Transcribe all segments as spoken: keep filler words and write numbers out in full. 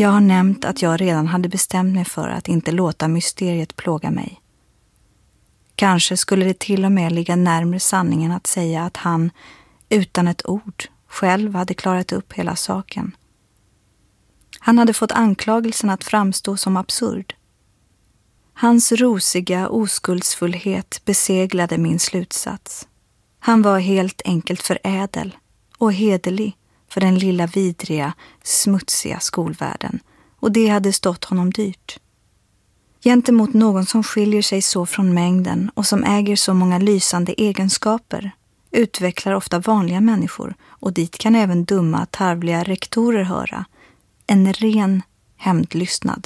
Jag har nämnt att jag redan hade bestämt mig för att inte låta mysteriet plåga mig. Kanske skulle det till och med ligga närmare sanningen att säga att han, utan ett ord, själv hade klarat upp hela saken. Han hade fått anklagelsen att framstå som absurd. Hans rosiga oskuldsfullhet beseglade min slutsats. Han var helt enkelt för ädel och hederlig för den lilla vidriga, smutsiga skolvärlden, och det hade stått honom dyrt. Gentemot någon som skiljer sig så från mängden och som äger så många lysande egenskaper utvecklar ofta vanliga människor, och dit kan även dumma, tarvliga rektorer höra, en ren hämndlystnad.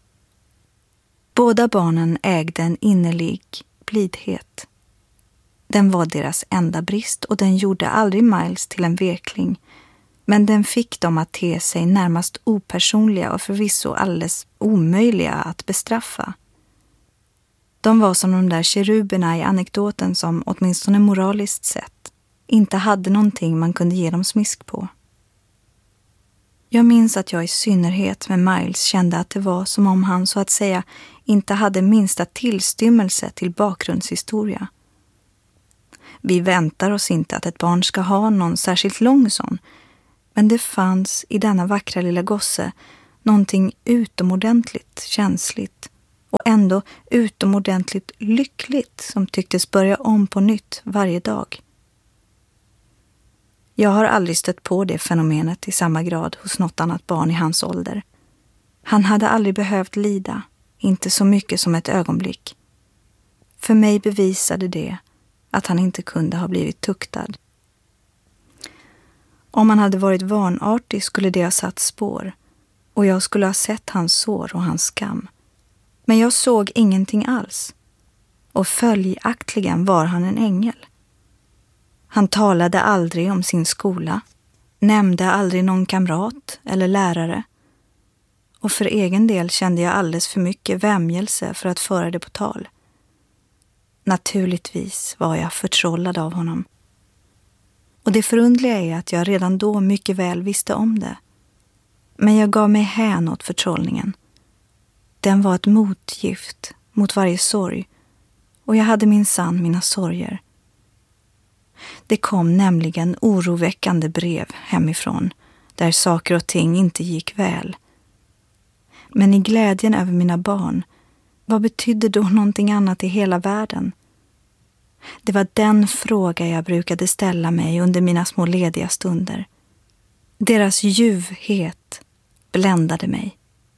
Båda barnen ägde en innerlig blidhet. Den var deras enda brist och den gjorde aldrig Miles till en vekling, men den fick dem att te sig närmast opersonliga och förvisso alldeles omöjliga att bestraffa. De var som de där keruberna i anekdoten som, åtminstone moraliskt sett, inte hade någonting man kunde ge dem smisk på. Jag minns att jag i synnerhet med Miles kände att det var som om han så att säga inte hade minsta tillstymmelse till bakgrundshistoria. Vi väntar oss inte att ett barn ska ha någon särskilt lång sån, men det fanns i denna vackra lilla gosse någonting utomordentligt känsligt och ändå utomordentligt lyckligt som tycktes börja om på nytt varje dag. Jag har aldrig stött på det fenomenet i samma grad hos något annat barn i hans ålder. Han hade aldrig behövt lida, inte så mycket som ett ögonblick. För mig bevisade det att han inte kunde ha blivit tuktad. Om han hade varit vanartig skulle det ha satt spår, och jag skulle ha sett hans sår och hans skam. Men jag såg ingenting alls, och följaktligen var han en ängel. Han talade aldrig om sin skola, nämnde aldrig någon kamrat eller lärare, och för egen del kände jag alldeles för mycket vämjelse för att föra det på tal. Naturligtvis var jag förtrollad av honom. Och det förundliga är att jag redan då mycket väl visste om det. Men jag gav mig hän åt förtrollningen. Den var ett motgift mot varje sorg, och jag hade minsann mina sorger. Det kom nämligen oroväckande brev hemifrån, där saker och ting inte gick väl. Men i glädjen över mina barn, vad betydde då någonting annat i hela världen? Det var den fråga jag brukade ställa mig under mina små lediga stunder. Deras ljuvhet bländade mig.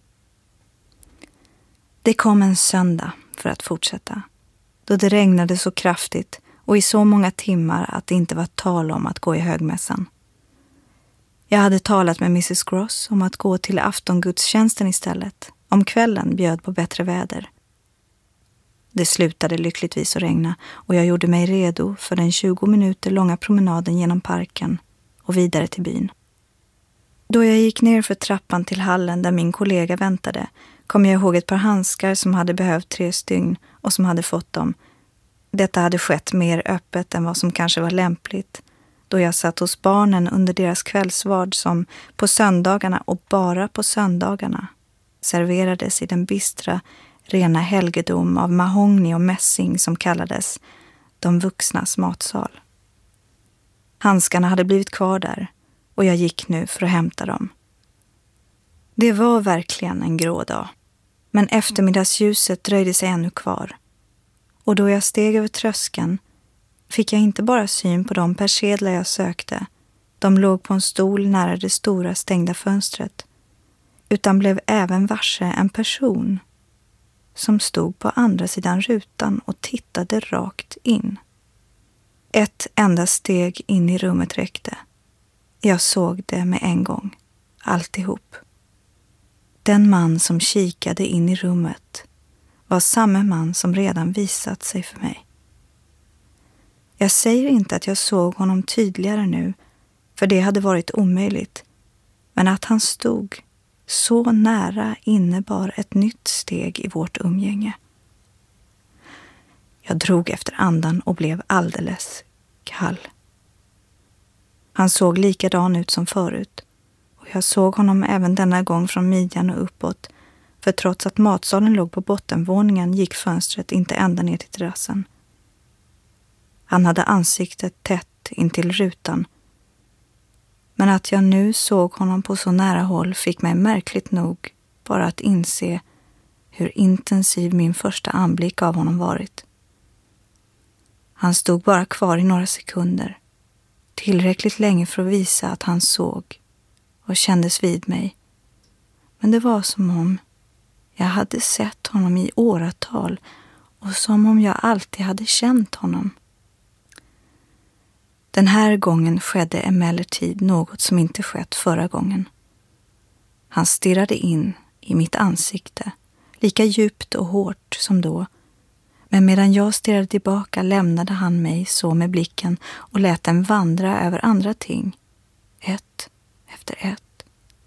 Det kom en söndag, för att fortsätta, då det regnade så kraftigt och i så många timmar att det inte var tal om att gå i högmässan. Jag hade talat med missus Gross om att gå till aftongudstjänsten istället, om kvällen bjöd på bättre väder. Det slutade lyckligtvis att regna, och jag gjorde mig redo för den tjugo minuter långa promenaden genom parken och vidare till byn. Då jag gick ner för trappan till hallen där min kollega väntade kom jag ihåg ett par handskar som hade behövt tre stygn och som hade fått dem. Detta hade skett mer öppet än vad som kanske var lämpligt, då jag satt hos barnen under deras kvällsvard som på söndagarna och bara på söndagarna serverades i den bistra, rena helgedom av mahogny och mässing som kallades de vuxnas matsal. Handskarna hade blivit kvar där, och jag gick nu för att hämta dem. Det var verkligen en grå dag, men eftermiddagsljuset dröjde sig ännu kvar, och då jag steg över tröskeln fick jag inte bara syn på de persedlar jag sökte, de låg på en stol nära det stora stängda fönstret, utan blev även varse en person som stod på andra sidan rutan och tittade rakt in. Ett enda steg in i rummet räckte. Jag såg det med en gång, alltihop. Den man som kikade in i rummet var samma man som redan visat sig för mig. Jag säger inte att jag såg honom tydligare nu, för det hade varit omöjligt, men att han stod så nära innebar ett nytt steg i vårt umgänge. Jag drog efter andan och blev alldeles kall. Han såg likadan ut som förut, Och jag såg honom även denna gång från midjan och uppåt, för trots att matsalen låg på bottenvåningen gick fönstret inte ända ner till terrassen. Han hade ansiktet tätt intill rutan. Men att jag nu såg honom på så nära håll fick mig märkligt nog bara att inse hur intensiv min första anblick av honom varit. Han stod bara kvar i några sekunder, tillräckligt länge för att visa att han såg och kändes vid mig. Men det var som om jag hade sett honom i åratal och som om jag alltid hade känt honom. Den här gången skedde emellertid något som inte skett förra gången. Han stirrade in i mitt ansikte, lika djupt och hårt som då. Men medan jag stirrade tillbaka lämnade han mig så med blicken och lät den vandra över andra ting, ett efter ett.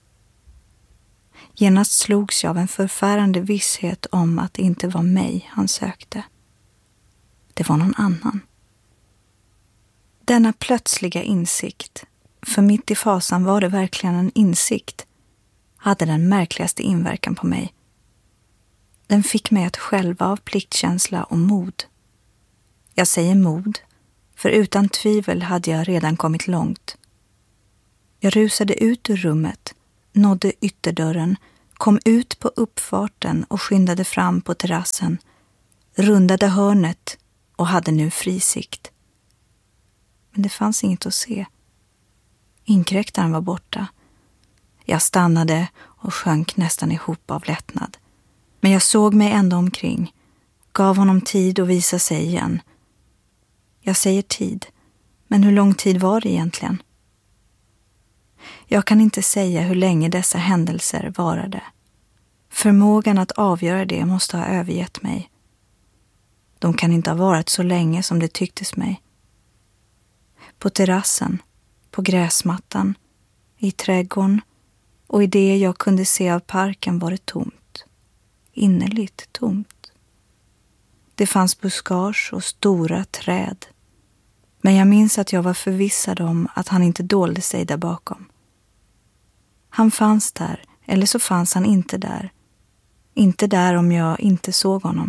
Genast slogs jag av en förfärande visshet om att det inte var mig han sökte. Det var någon annan. Denna plötsliga insikt, för mitt i fasan var det verkligen en insikt, hade den märkligaste inverkan på mig. Den fick mig att skälva av pliktkänsla och mod. Jag säger mod, för utan tvivel hade jag redan kommit långt. Jag rusade ut ur rummet, nådde ytterdörren, kom ut på uppfarten och skyndade fram på terrassen, rundade hörnet och hade nu fri sikt. Men det fanns inget att se. Inkräktaren var borta. Jag stannade och sjönk nästan ihop av lättnad. Men jag såg mig ändå omkring, gav honom tid att visa sig igen. Jag säger tid, men hur lång tid var det egentligen? Jag kan inte säga hur länge dessa händelser varade. Förmågan att avgöra det måste ha övergett mig. De kan inte ha varit så länge som det tycktes mig. På terrassen, på gräsmattan, i trädgården och i det jag kunde se av parken var det tomt. Innerligt tomt. Det fanns buskage och stora träd. Men jag minns att jag var förvissad om att han inte dolde sig där bakom. Han fanns där, eller så fanns han inte där. Inte där om jag inte såg honom.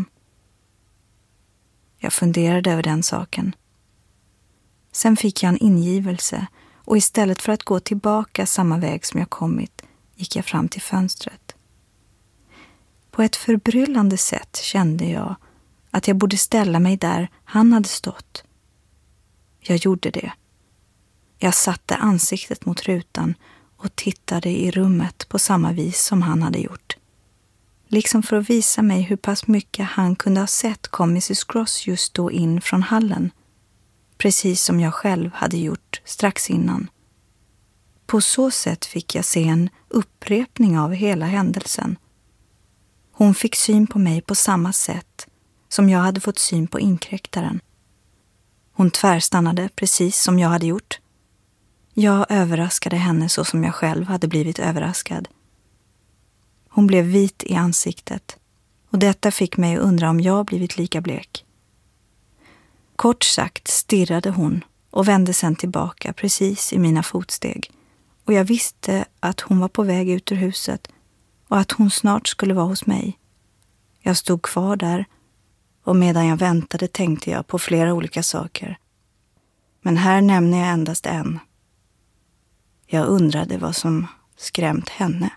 Jag funderade över den saken. Sen fick jag en ingivelse och istället för att gå tillbaka samma väg som jag kommit gick jag fram till fönstret. På ett förbryllande sätt kände jag att jag borde ställa mig där han hade stått. Jag gjorde det. Jag satte ansiktet mot rutan och tittade i rummet på samma vis som han hade gjort. Liksom för att visa mig hur pass mycket han kunde ha sett kom missus Gross just då in från hallen. Precis som jag själv hade gjort strax innan. På så sätt fick jag se en upprepning av hela händelsen. Hon fick syn på mig på samma sätt som jag hade fått syn på inkräktaren. Hon tvärstannade precis som jag hade gjort. Jag överraskade henne så som jag själv hade blivit överraskad. Hon blev vit i ansiktet och detta fick mig att undra om jag blivit lika blek. Kort sagt stirrade hon och vände sedan tillbaka precis i mina fotsteg och jag visste att hon var på väg ut ur huset och att hon snart skulle vara hos mig. Jag stod kvar där och medan jag väntade tänkte jag på flera olika saker. Men här nämner jag endast en. Jag undrade vad som skrämt henne.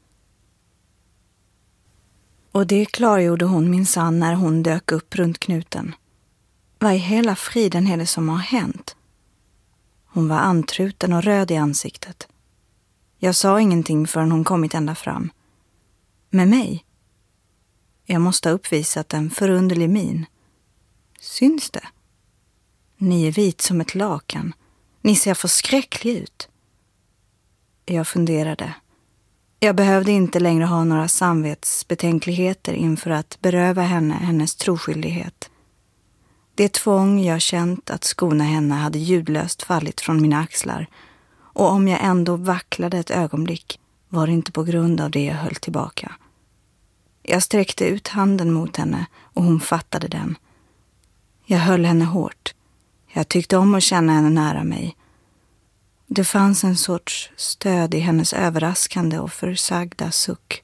Och det klargjorde hon minsann när hon dök upp runt knuten. Vad i hela friden är det som har hänt? Hon var antruten och röd i ansiktet. Jag sa ingenting förrän hon kommit ända fram. Med mig? Jag måste ha uppvisat en förunderlig min. Syns det? Ni är vit som ett lakan. Ni ser förskräcklig ut. Jag funderade. Jag behövde inte längre ha några samvetsbetänkligheter inför att beröva henne hennes troskyldighet. Det tvång jag känt att skona henne hade ljudlöst fallit från mina axlar, och om jag ändå vacklade ett ögonblick var det inte på grund av det jag höll tillbaka. Jag sträckte ut handen mot henne och hon fattade den. Jag höll henne hårt. Jag tyckte om att känna henne nära mig. Det fanns en sorts stöd i hennes överraskande och försagda suck.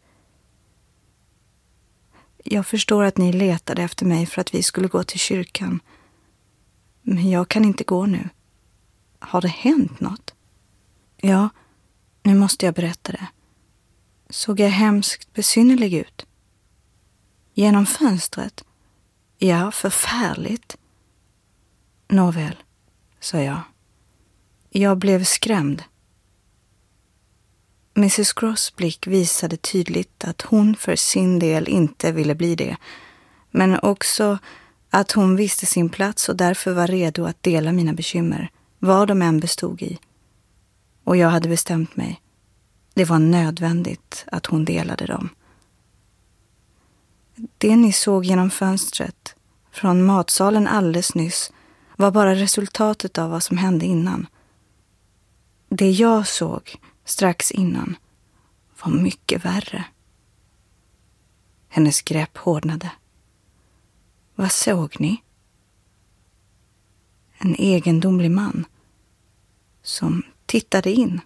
Jag förstår att ni letade efter mig för att vi skulle gå till kyrkan. Men jag kan inte gå nu. Har det hänt något? Ja, nu måste jag berätta det. Såg jag hemskt besynnerlig ut? Genom fönstret? Ja, förfärligt. Nåväl, sa jag. Jag blev skrämd. missus Gross blick visade tydligt att hon för sin del inte ville bli det, men också att hon visste sin plats och därför var redo att dela mina bekymmer, vad de än bestod i. Och jag hade bestämt mig. Det var nödvändigt att hon delade dem. Det ni såg genom fönstret, från matsalen alldeles nyss, var bara resultatet av vad som hände innan. Det jag såg strax innan var mycket värre. Hennes grepp hårdnade. Vad såg ni? En egendomlig man som tittade in.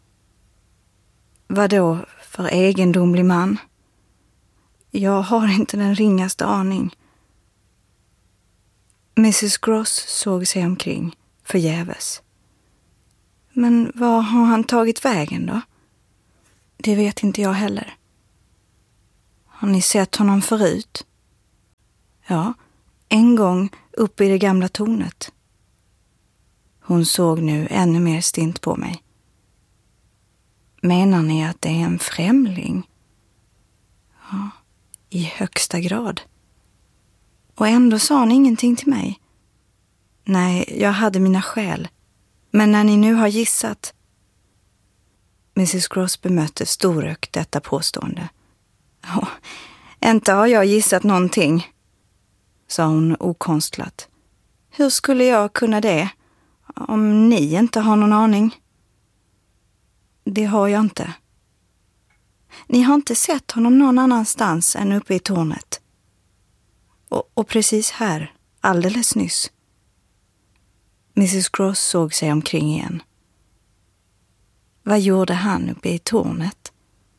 Vad då för egendomlig man? Jag har inte den ringaste aning. missus Gross såg sig omkring förgäves. Men var har han tagit vägen då? Det vet inte jag heller. Har ni sett honom förut? Ja, en gång uppe i det gamla tornet. Hon såg nu ännu mer stint på mig. Menar ni att det är en främling? Ja, i högsta grad. Och ändå sa ni ingenting till mig. Nej, jag hade mina skäl. Men när ni nu har gissat... missus Gross bemötte storökt detta påstående. Ja, inte har jag gissat någonting, sa hon okonstlat. Hur skulle jag kunna det, om ni inte har någon aning? Det har jag inte. Ni har inte sett honom någon annanstans än uppe i tornet. Och, och precis här, alldeles nyss. missus Gross såg sig omkring igen. Vad gjorde han uppe i tornet?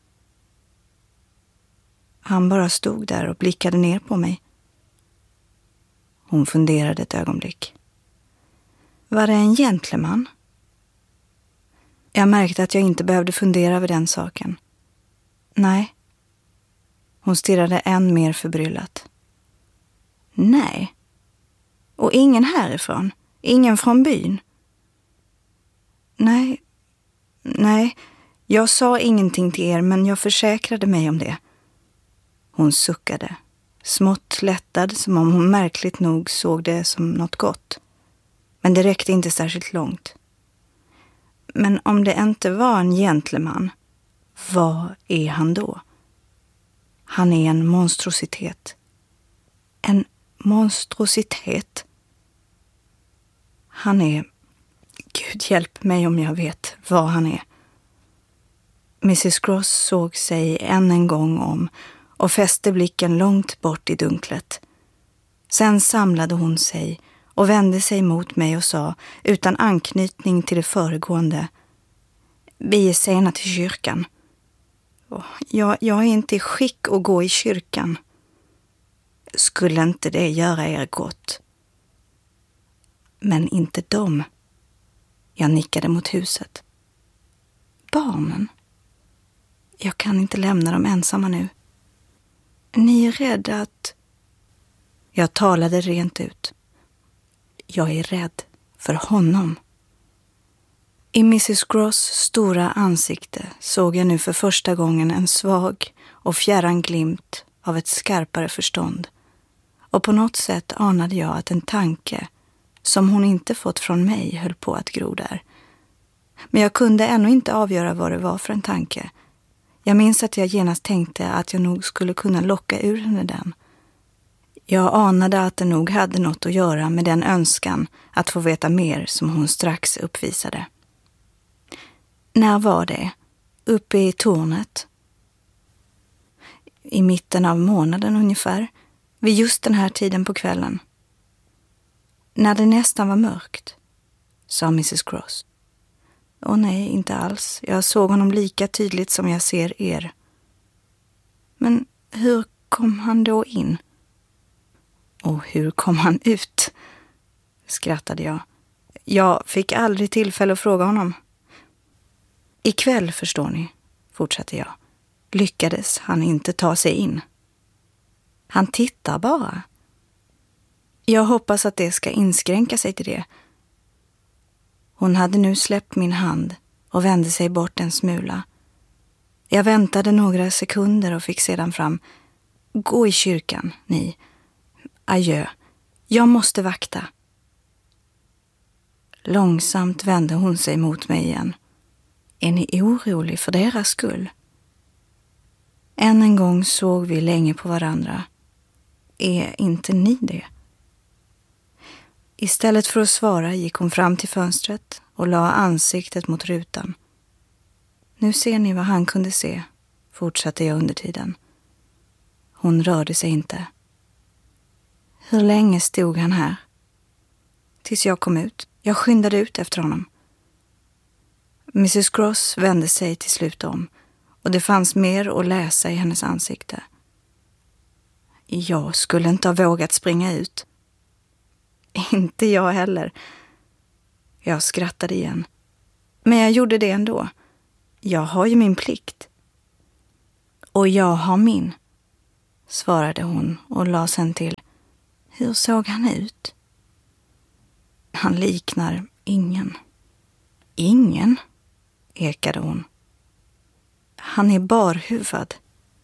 Han bara stod där och blickade ner på mig. Hon funderade ett ögonblick. Var det en gentleman? Jag märkte att jag inte behövde fundera över den saken. Nej. Hon stirrade än mer förbryllat. Nej. Och ingen härifrån? Ingen från byn? Nej. Nej. Jag sa ingenting till er, men jag försäkrade mig om det. Hon suckade. Smått lättad, som om hon märkligt nog såg det som något gott. Men det räckte inte särskilt långt. Men om det inte var en gentleman, vad är han då? Han är en monstrositet. En monstrositet? Han är... Gud hjälp mig om jag vet vad han är. missus Gross såg sig än en gång om och fäste blicken långt bort i dunklet. Sen samlade hon sig och vände sig mot mig och sa, utan anknytning till det föregående: vi är sena till kyrkan. Jag, jag är inte i skick att gå i kyrkan. Skulle inte det göra er gott? Men inte dem. Jag nickade mot huset. Barnen? Jag kan inte lämna dem ensamma nu. Ni är rädda att... Jag talade rent ut. Jag är rädd för honom. I missus Gross stora ansikte såg jag nu för första gången en svag och fjärran glimt av ett skarpare förstånd. Och på något sätt anade jag att en tanke, som hon inte fått från mig, höll på att gro där. Men jag kunde ännu inte avgöra vad det var för en tanke. Jag minns att jag genast tänkte att jag nog skulle kunna locka ur henne den. Jag anade att det nog hade något att göra med den önskan att få veta mer som hon strax uppvisade. När var det? Uppe i tornet? I mitten av månaden ungefär, vid just den här tiden på kvällen. När det nästan var mörkt, sa missus Gross. Åh nej, inte alls. Jag såg honom lika tydligt som jag ser er. Men hur kom han då in? Och hur kom han ut? Skrattade jag. Jag fick aldrig tillfälle att fråga honom. Ikväll, förstår ni, fortsatte jag, lyckades han inte ta sig in. Han tittar bara. Jag hoppas att det ska inskränka sig till det. Hon hade nu släppt min hand och vände sig bort en smula. Jag väntade några sekunder och fick sedan fram. Gå i kyrkan, ni. Adjö. Jag måste vakta. Långsamt vände hon sig mot mig igen. Är ni orolig för deras skull? Än en gång såg vi länge på varandra. Är inte ni det? Istället för att svara gick hon fram till fönstret och la ansiktet mot rutan. Nu ser ni vad han kunde se, fortsatte jag under tiden. Hon rörde sig inte. Hur länge stod han här? Tills jag kom ut. Jag skyndade ut efter honom. missus Cross vände sig till slut om och det fanns mer att läsa i hennes ansikte. Jag skulle inte ha vågat springa ut. Inte jag heller. Jag skrattade igen. Men jag gjorde det ändå. Jag har ju min plikt. Och jag har min, svarade hon och la sen till. Hur såg han ut? Han liknar ingen. Ingen, ekade hon. Han är barhuvad.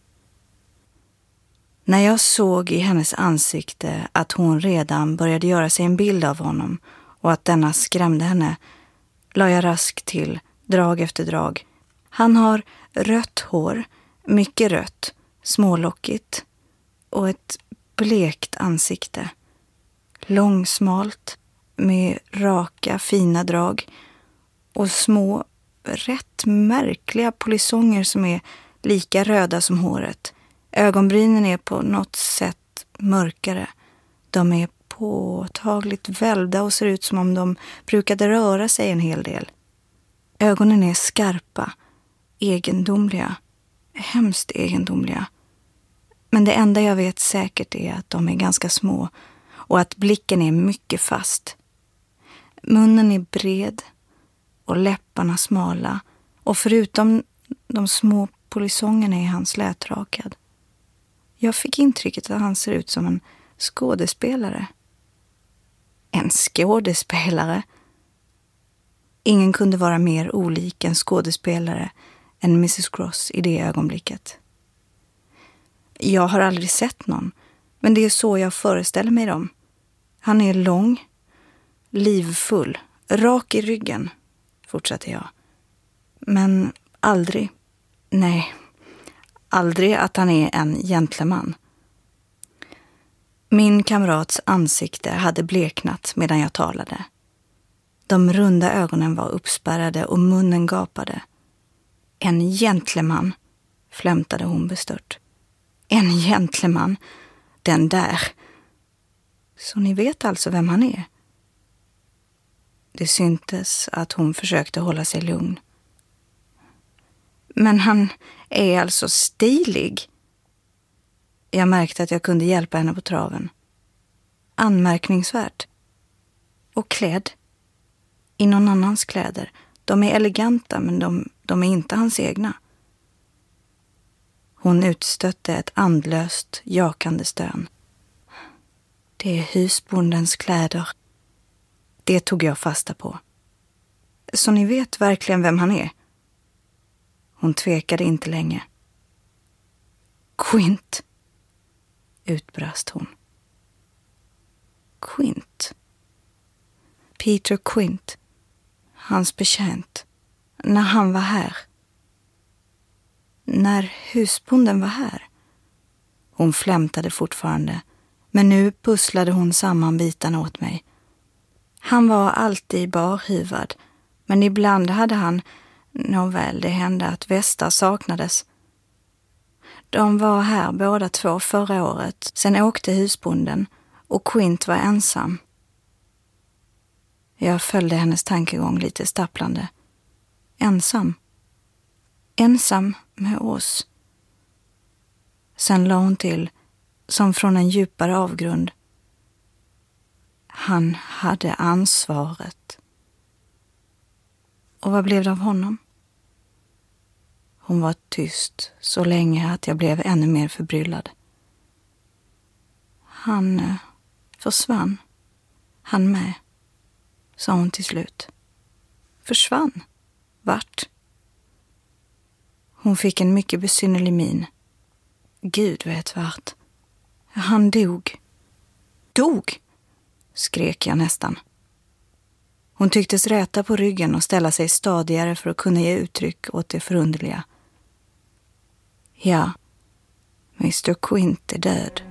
När jag såg i hennes ansikte att hon redan började göra sig en bild av honom och att denna skrämde henne, la jag raskt till, drag efter drag. Han har rött hår, mycket rött, smålockigt och ett blekt ansikte. Långsmalt, med raka, fina drag och små, rätt märkliga polisonger som är lika röda som håret. Ögonbrynen är på något sätt mörkare. De är påtagligt välvda och ser ut som om de brukade röra sig en hel del. Ögonen är skarpa, egendomliga, hemskt egendomliga. Men det enda jag vet säkert är att de är ganska små och att blicken är mycket fast. Munnen är bred och läpparna smala och förutom de små polisongerna är han slätrakad. Jag fick intrycket att han ser ut som en skådespelare. En skådespelare? Ingen kunde vara mer olik en skådespelare än missus Cross i det ögonblicket. Jag har aldrig sett någon, men det är så jag föreställer mig dem. Han är lång, livfull, rak i ryggen, fortsatte jag. Men aldrig, nej, aldrig att han är en gentleman. Min kamrats ansikte hade bleknat medan jag talade. De runda ögonen var uppspärrade och munnen gapade. En gentleman, flämtade hon bestört. En gentleman, den där. Så ni vet alltså vem han är? Det syntes att hon försökte hålla sig lugn. Men han är alltså stilig. Jag märkte att jag kunde hjälpa henne på traven. Anmärkningsvärt. Och klädd. I någon annans kläder. De är eleganta men de, de är inte hans egna. Hon utstötte ett andlöst, jakande stön. Det är husbondens kläder. Det tog jag fasta på. Så ni vet verkligen vem han är? Hon tvekade inte länge. Quint, utbrast hon. Quint. Peter Quint, hans betjänt, när han var här. När husbonden var här. Hon flämtade fortfarande, men nu pusslade hon samman bitarna åt mig. Han var alltid barhuvad, men ibland hade han, nåväl det hände att västar saknades. De var här båda två förra året, sen åkte husbonden och Quint var ensam. Jag följde hennes tankegång lite stapplande. ensam. Ensam med oss. Sen la hon till, som från en djupare avgrund. Han hade ansvaret. Och vad blev det av honom? Hon var tyst så länge att jag blev ännu mer förbryllad. Han eh, försvann. Han med, sa hon till slut. Försvann? Vart? Hon fick en mycket besynnerlig min. Gud vet vart. Han dog. Dog? Skrek jag nästan. Hon tycktes räta på ryggen och ställa sig stadigare för att kunna ge uttryck åt det förunderliga. Ja, mister Quint är död.